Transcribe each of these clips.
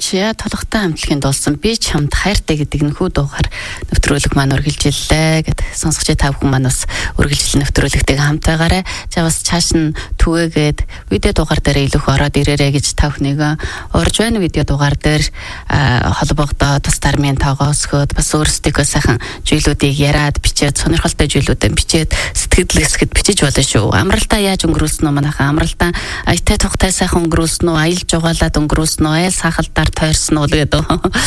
Чия толготой хамтлагийн дуулсан би ч хамт хайртай гэдэг нөхөө дуугаар нэвтрүүлэг маань үргэлжиллээ гэд сонсогч та бүхэн маань бас үргэлжлэл нэвтрүүлэгтэйг хамт байгаарай. За бас цааш нь түгээгээд видео дугаар дээр илүү их ороод ирээрэй гэж та бүхнийг урьж байна. Видео дугаар дээр холбогдоод бас дармын тоогоосгоод бас өөрсдөө сайхан зүйлүүдийг яриад бичээд сонирхолтой зүйлүүдээ бичээд сэтгэл хэсгэд бичиж болно шүү. Амралтаа яаж өнгөрүүлсэн үү манайхаа? Амралтаа аятай тухтай сайхан өнгөрүүлсэн үү? Аялал жугаалаад өнгөрүүлсэн үү? Айл сахалдаар тойрсон уу гэдэг.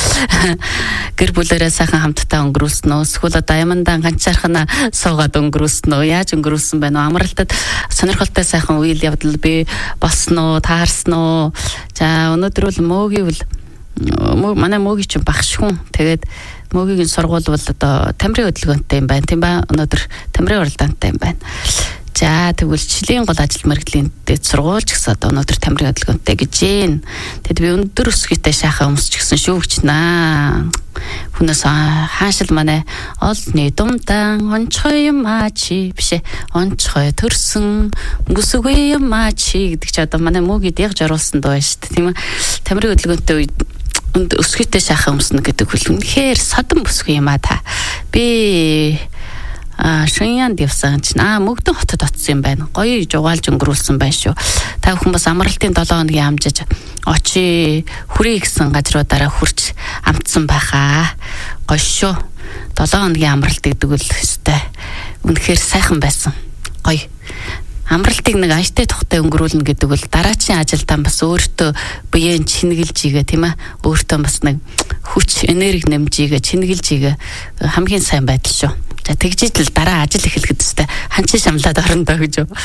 Гэр бүлээрээ сайхан хамтдаа өнгөрүүлсэн үү? Эсвэл одоо аймандан ганцаархнаа суугаад өнгөрүүлсэн үү? Яаж өнгөрүүлсэн байна уу? Амралтад сонирхолтой сайхан үйл явдал бий болсон уу? Таарсан уу? За өнөөдөр бол манай мөөгийн чинь багш хүн. Тэгээд мөөгийн сургууль бол одоо тамирын хөдөлгөөнтэй юм байна. Тийм ба өнөөдөр тамирын уралдаантай юм байна. За тэгвэл Чилийн гол ажил мэргэжлийн дэд сургуульч гэсэн одоо өнөөдөр тамирын хөдөлгөөнтэй гэж байна. Тэгэд би өндөр өсгийтэй шахаа өмсч гисэн шүү гिचнаа. Хүнээс хаашил манай олны думдан онцгой юм чи бишээ онцгой төрсөн өнгөсгүй юм чи гэдэг чи одоо манай мөөгид яг жоруулсан дуу шүү дээ. Тийм ээ. Тамирын хөдөлгөөнтэй үед өсгийтэй шахаа өмснө гэдэг хөл үнэхээр содон бүсгүй юм та. Би Шинянд явсан чинь Мөгдөн хотод очсон юм байна. Гоё жугаалж өнгөрүүлсэн байна шүү. Та бүхэн бас амралтын 7 хоногийн амжиж очи хүрээ гэсэн газруудаараа хурч амтсан байхаа. Гоё шүү. 7 хоногийн амралт гэдэг үл өстэй. Үнэхээр сайхан байсан. Гоё. Амралтыг нэг ажтай тухтай өнгөрүүлнэ гэдэг бол дараачийн ажилтан бас өөртөө биеийн чингэлж игээ тийм ээ. Өөртөө бас нэг хүч, энерги нэмж игээ, чингэлж игээ хамгийн сайн байдал шүү. За тэгжидэл дараа ажил эхлэхэд өстэй ханчин шамлаад орондоо гэж юу.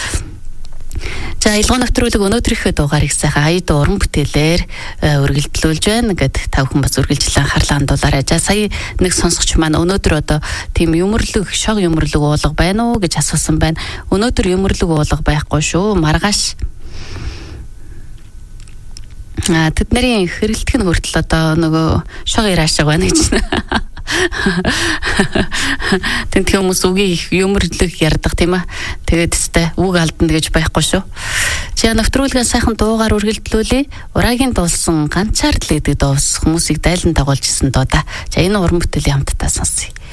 За илгоо нэвтрүүлэг өнөөдрийнхөө дугаарыг сайхан аяд уран бүтээлээр үргэлжлүүлж байна гэд та бүхэн бас үргэлжлэн анхаарлаа хандуулаарай. За сая нэг сонсогч маань өнөөдөр одоо тийм юмрлэг, шог юмрлэг уулга байна уу гэж асуусан байна. Өнөөдөр юмрлэг уулга байхгүй шүү. Маргааш тэд нарын хэрэлдэх нь хүртэл одоо нөгөө шог ираашиг байна гэж. Тэнт хүмүүс үгийг их юмрлэг ярьдаг тийм ээ. Тэгээд тест үг алдна гэж байхгүй шүү. Чи нэвтрүүлгээ сайхан дуугаар үргэлжлүүлээ. Урагийн дуулсан ганцаар л гэдэг дуу хүмүүсийг дайлан дагуулж ирсэн доо да. За энэ уран бүтээлийн хамтдаа сонсъё.